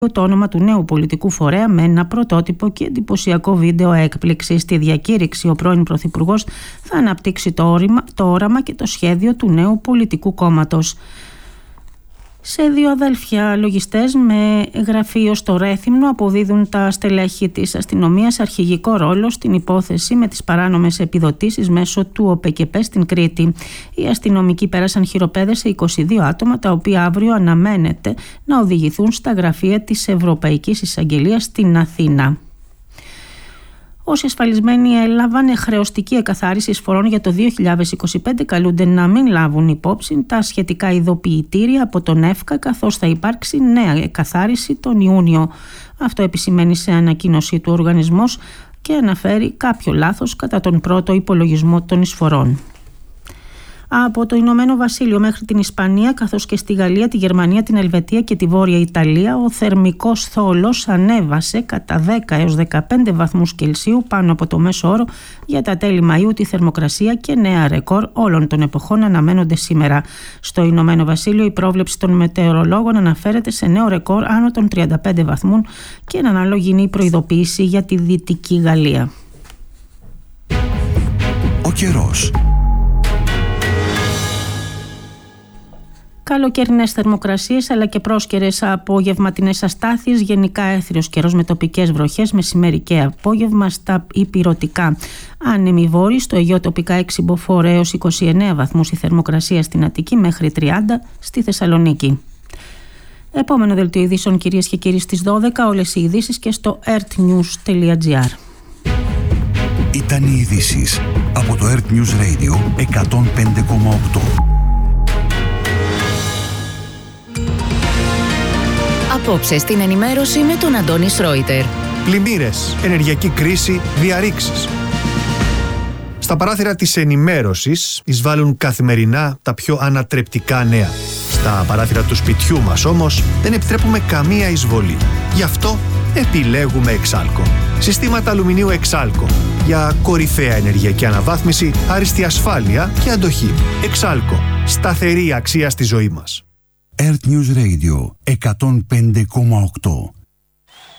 το όνομα του νέου πολιτικού φορέα με ένα πρωτότυπο και εντυπωσιακό βίντεο έκπληξη. Στη διακήρυξη, ο πρώην Πρωθυπουργός θα αναπτύξει το όραμα και το σχέδιο του νέου πολιτικού κόμματος. Σε δύο αδέλφια λογιστές με γραφείο στο Ρέθυμνο αποδίδουν τα στελέχη της αστυνομίας αρχηγικό ρόλο στην υπόθεση με τις παράνομες επιδοτήσεις μέσω του ΟΠΕΚΕΠΕ στην Κρήτη. Οι αστυνομικοί πέρασαν χειροπέδες σε 22 άτομα, τα οποία αύριο αναμένεται να οδηγηθούν στα γραφεία της Ευρωπαϊκής Εισαγγελίας στην Αθήνα. Όσοι ασφαλισμένοι έλαβαν χρεωστική εκαθάριση εισφορών για το 2025 καλούνται να μην λάβουν υπόψη τα σχετικά ειδοποιητήρια από τον ΕΦΚΑ, καθώς θα υπάρξει νέα εκαθάριση τον Ιούνιο. Αυτό επισημαίνει σε ανακοίνωσή του οργανισμός και αναφέρει κάποιο λάθος κατά τον πρώτο υπολογισμό των εισφορών. Από το Ηνωμένο Βασίλειο μέχρι την Ισπανία, καθώς και στη Γαλλία, τη Γερμανία, την Ελβετία και τη Βόρεια Ιταλία, ο θερμικός θόλος ανέβασε κατά 10 έως 15 βαθμούς Κελσίου πάνω από το μέσο όρο για τα τέλη Μαΐου. Τη θερμοκρασία και νέα ρεκόρ όλων των εποχών αναμένονται σήμερα. Στο Ηνωμένο Βασίλειο, η πρόβλεψη των μετεωρολόγων αναφέρεται σε νέο ρεκόρ άνω των 35 βαθμών και εν ανάλογη είναι η προειδοποίηση για τη Δυτική Γαλλία. Ο καιρός. Καλοκαιρινές θερμοκρασίες αλλά και πρόσκαιρες απογευματινές αστάθειες, γενικά έθριος καιρός με τοπικές βροχές, μεσημέρι και απόγευμα στα ηπειρωτικά. Άνεμοι βόρειοι, στο Αιγαίο τοπικά 6 μποφόρ έως 29 βαθμούς η θερμοκρασία στην Αττική, μέχρι 30 στη Θεσσαλονίκη. Επόμενο δελτίο ειδήσεων, κυρίες και κύριοι, στις 12, όλες οι ειδήσεις και στο earthnews.gr. Ήταν οι ειδήσεις από το Earth News Radio 105,8. Απόψε στην ενημέρωση με τον Αντώνη Σρόιτερ. Πλημμύρες, ενεργειακή κρίση, διαρρήξεις. Στα παράθυρα της ενημέρωσης εισβάλλουν καθημερινά τα πιο ανατρεπτικά νέα. Στα παράθυρα του σπιτιού μας όμως δεν επιτρέπουμε καμία εισβολή. Γι' αυτό επιλέγουμε Εξάλκο. Συστήματα αλουμινίου Εξάλκο για κορυφαία ενεργειακή αναβάθμιση, άριστη ασφάλεια και αντοχή. Εξάλκο. Σταθερή αξία στη ζωή μας. Earth News Radio 105,8.